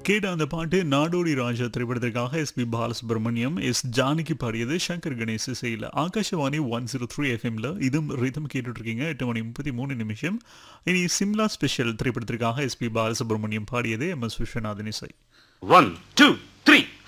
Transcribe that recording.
கேட்ட அந்த பாட்டு நாடோடி ராஜா திரைப்படத்திற்காக எஸ்பி பாலசுப்ரமணியம் எஸ் ஜானகி பாடியது சங்கர் கணேஷ் இசையில் ஆகாஷவாணி 103 எஃப்எம்ல இதும் ரிதம் கேட்டுட்டு இருக்கீங்க 8:33 இனி சிம்லா ஸ்பெஷல் திரைப்படத்திற்காக எஸ்பி பாலசுப்ரமணியம் பாடியது எம் எஸ் விஸ்வநாதன் இசை 1 2 3